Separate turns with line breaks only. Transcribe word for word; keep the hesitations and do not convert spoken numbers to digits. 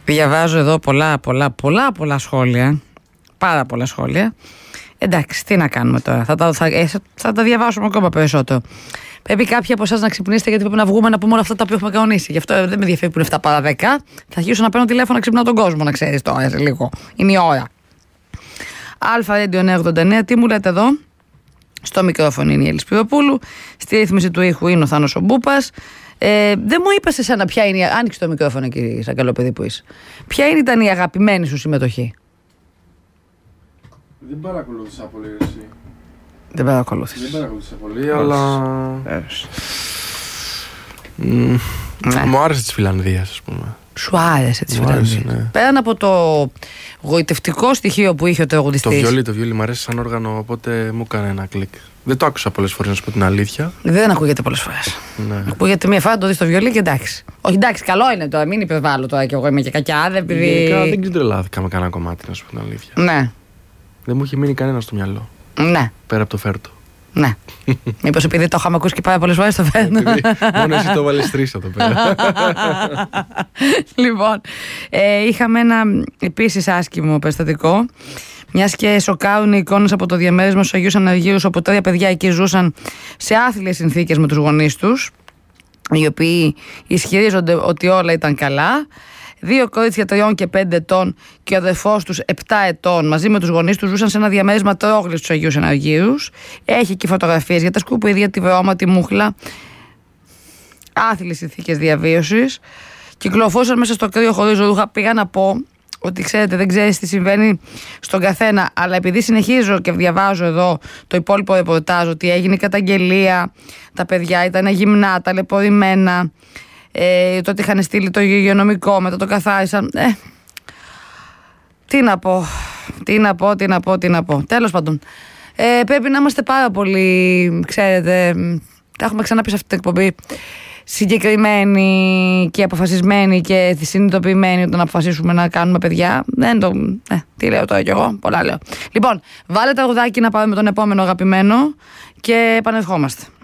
Διαβάζω εδώ πολλά, πολλά, πολλά, πολλά σχόλια. Πάρα πολλά σχόλια. Εντάξει, τι να κάνουμε τώρα. Θα τα, θα, θα τα διαβάσουμε ακόμα περισσότερο. Πρέπει κάποιοι από εσάς να ξυπνήσετε, γιατί πρέπει να βγούμε να πούμε όλα αυτά τα οποία έχουμε κανονίσει. Γι' αυτό δεν με ενδιαφέρει που είναι εφτά παρά δέκα. Θα αρχίσω να παίρνω τηλέφωνο να ξυπνάω τον κόσμο, να ξέρεις τώρα σε λίγο. Είναι η ώρα. Αλφα Radio εννιακόσια ογδόντα εννέα, τι μου λέτε εδώ? Στο μικρόφωνο είναι η Έλλη Σπυροπούλου. Στη ρύθμιση του ήχου είναι ο Θάνος ο Μπούπας. Ε, δεν μου είπες εσένα ποια είναι. Άνοιξε το μικρόφωνο εκεί, σαν καλό παιδί που είσαι. Ποια είναι, ήταν η αγαπημένη σου συμμετοχή?
Δεν παρακολούθησα πολύ εσύ.
Δεν παρακολούθησα.
Δεν παρακολούθησα πολύ, αλλά.
Ναι.
Μου άρεσε τη Φιλανδία, ας πούμε.
Σου άρεσε τη Φιλανδία?
Ναι.
Πέραν από το γοητευτικό στοιχείο που είχε ο τραγουδιστής.
Το βιολί, το βιολί μου αρέσει σαν όργανο, οπότε μου έκανε ένα κλικ. Δεν το άκουσα πολλές φορές, να σου πω την αλήθεια.
Δεν ακούγεται πολλές φορές.
Ναι.
Ακούγεται μία φορά, το δεις στο βιολί και εντάξει. Όχι, εντάξει, καλό είναι τώρα, μην υπερβάλλω τώρα κι εγώ είμαι και κακιά. Δεν επειδή...
Γενικά δεν τρελάθηκα με κανένα κομμάτι, να σου πω την αλήθεια.
Ναι.
Δεν μου είχε μείνει κανένα στο μυαλό.
Ναι.
Πέρα από το Φέρτο.
Ναι. Μήπως επειδή το είχαμε ακούσει και πάρα πολλές φορές το Φέρτο.
Μόνο εσύ το βάλες τρεις εδώ πέρα.
Λοιπόν, ε, είχαμε ένα επίσης άσχημο περιστατικό. Μιας και σοκάρουν οι εικόνες από το διαμέρισμα στους Αγίους Αναργύρους, όπου τρία παιδιά εκεί ζούσαν σε άθλιες συνθήκες με τους γονείς τους, οι οποίοι ισχυρίζονται ότι όλα ήταν καλά. Δύο κορίτσια τριών και πέντε ετών και ο αδερφός τους επτά ετών μαζί με τους γονείς τους ζούσαν σε ένα διαμέρισμα τρόγλης στους Αγίους Αναργύρους. Έχει και φωτογραφίες για τα σκουπίδια, τη βρώμα, τη μούχλα. Άθλιες συνθήκες διαβίωσης. Κυκλοφόρησαν μέσα στο κρύο χωρίς ρούχα. Πήγα να πω ότι ξέρετε, δεν ξέρεις τι συμβαίνει στον καθένα, αλλά επειδή συνεχίζω και διαβάζω εδώ το υπόλοιπο ρεπορτάζ ότι έγινε καταγγελία, τα παιδιά ήταν γυμνά, ταλαιπωρημένα, ε, το ότι είχαν στείλει το υγειονομικό, μετά το καθάρισαν. Ε, τι να πω, τι να πω, τι να πω, τι να πω. Τέλος πάντων, ε, πρέπει να είμαστε πάρα πολύ, ξέρετε, τα έχουμε ξαναπεί σε αυτή την εκπομπή, συγκεκριμένοι και αποφασισμένοι και συνειδητοποιημένοι όταν αποφασίσουμε να κάνουμε παιδιά. Δεν το. Ε, τι λέω τώρα κι εγώ, πολλά λέω. Λοιπόν, βάλε τα τραγουδάκι να πάμε με τον επόμενο αγαπημένο και επανερχόμαστε.